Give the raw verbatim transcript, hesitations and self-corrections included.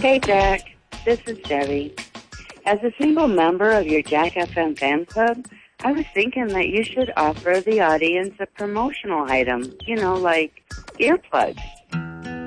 Hey, Jack. This is Debbie. As a single member of your Jack F M fan club, I was thinking that you should offer the audience a promotional item, you know, like earplugs.